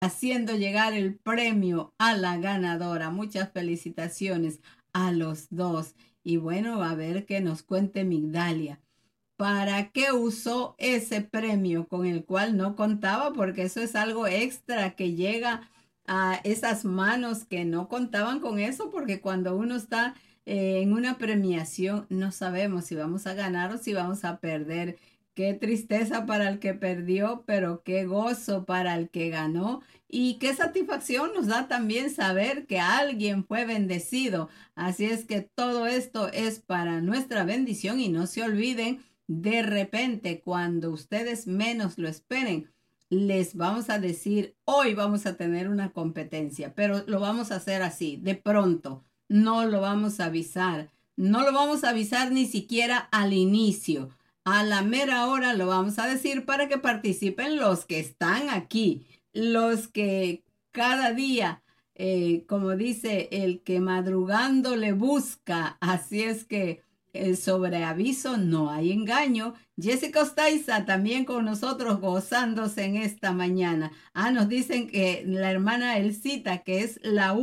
haciendo llegar el premio a la ganadora. Muchas felicitaciones a los dos. Y bueno, a ver que nos cuente Migdalia. ¿Para qué usó ese premio con el cual no contaba? Porque eso es algo extra que llega a esas manos que no contaban con eso, porque cuando uno está en una premiación no sabemos si vamos a ganar o si vamos a perder. Qué tristeza para el que perdió, pero qué gozo para el que ganó. Y qué satisfacción nos da también saber que alguien fue bendecido. Así es que todo esto es para nuestra bendición y no se olviden de repente, cuando ustedes menos lo esperen, les vamos a decir, hoy vamos a tener una competencia, pero lo vamos a hacer así, de pronto, no lo vamos a avisar, no lo vamos a avisar ni siquiera al inicio. A la mera hora lo vamos a decir para que participen los que están aquí, los que cada día, como dice el que madrugando le busca, así es que sobre aviso no hay engaño. Jessica Ostaiza también con nosotros gozándose en esta mañana. Ah, nos dicen que la hermana Elcita, que es la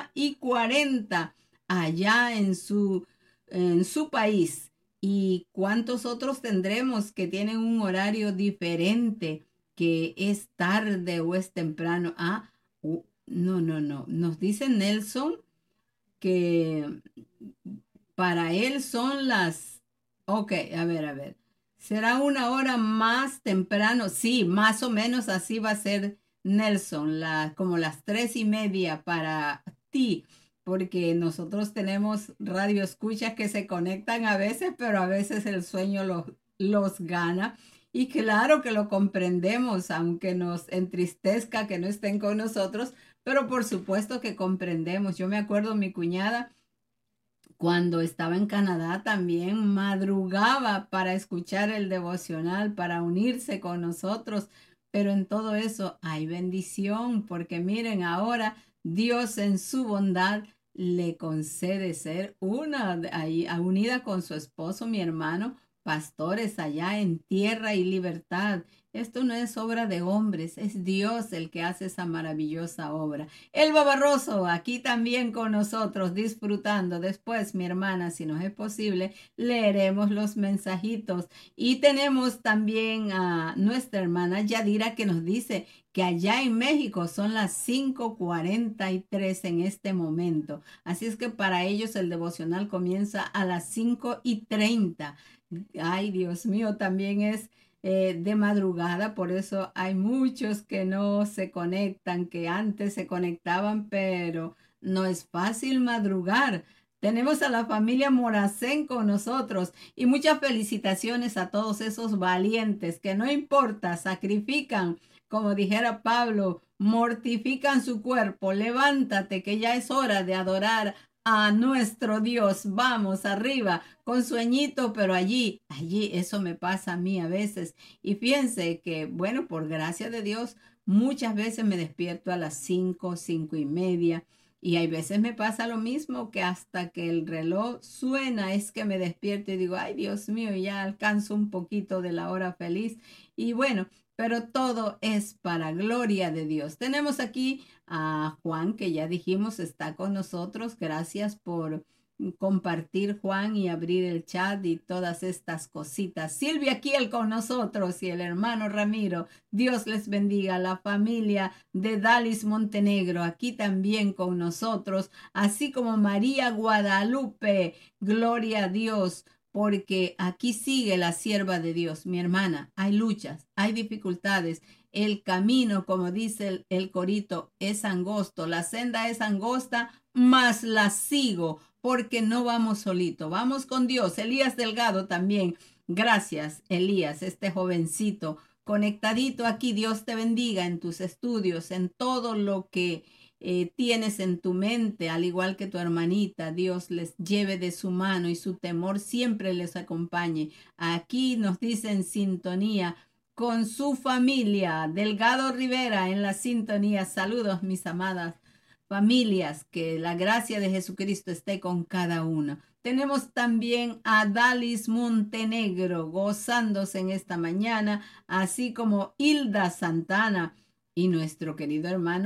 1:40 allá en su país. ¿Y cuántos otros tendremos que tienen un horario diferente, que es tarde o es temprano? Ah, no, no, no. Nos dice Nelson que para él son las... Ok, a ver. ¿Será una hora más temprano? Sí, más o menos así va a ser Nelson, como las 3:30 para ti, porque nosotros tenemos radio escuchas que se conectan a veces, pero a veces el sueño los gana. Y claro que lo comprendemos, aunque nos entristezca que no estén con nosotros, pero por supuesto que comprendemos. Yo me acuerdo mi cuñada cuando estaba en Canadá también madrugaba para escuchar el devocional, para unirse con nosotros, pero en todo eso hay bendición, porque miren, ahora Dios en su bondad le concede ser ahí, unida con su esposo, mi hermano, pastores allá en tierra y libertad. Esto no es obra de hombres, es Dios el que hace esa maravillosa obra. Elba Barroso, aquí también con nosotros, disfrutando. Después, mi hermana, si nos es posible, leeremos los mensajitos. Y tenemos también a nuestra hermana Yadira que nos dice que allá en México son las 5:43 en este momento. Así es que para ellos el devocional comienza a las 5:30. Ay, Dios mío, también es de madrugada, por eso hay muchos que no se conectan, que antes se conectaban, pero no es fácil madrugar. Tenemos a la familia Moracén con nosotros y muchas felicitaciones a todos esos valientes que no importa, sacrifican, como dijera Pablo, mortifican su cuerpo, levántate que ya es hora de adorar a nuestro Dios. Vamos arriba con sueñito, pero allí, eso me pasa a mí a veces. Y fíjense que, bueno, por gracia de Dios, muchas veces me despierto a las 5:30. Y hay veces me pasa lo mismo, que hasta que el reloj suena es que me despierto y digo, ay Dios mío, ya alcanzo un poquito de la hora feliz. Y bueno, pero todo es para gloria de Dios. Tenemos aquí a Juan, que ya dijimos está con nosotros. Gracias por compartir, Juan, y abrir el chat y todas estas cositas. Silvia Kiel con nosotros y el hermano Ramiro. Dios les bendiga. La familia de Dalis Montenegro aquí también con nosotros, así como María Guadalupe. Gloria a Dios, porque aquí sigue la sierva de Dios, mi hermana. Hay luchas, hay dificultades. El camino, como dice el corito, es angosto. La senda es angosta, mas la sigo porque no vamos solito, vamos con Dios. Elías Delgado también. Gracias, Elías, este jovencito conectadito aquí. Dios te bendiga en tus estudios, en todo lo que tienes en tu mente, al igual que tu hermanita. Dios les lleve de su mano y su temor siempre les acompañe. Aquí nos dice en sintonía con su familia. Delgado Rivera en la sintonía. Saludos, mis amadas familias, que la gracia de Jesucristo esté con cada uno. Tenemos también a Dalis Montenegro gozándose en esta mañana, así como Hilda Santana. y nuestro querido hermano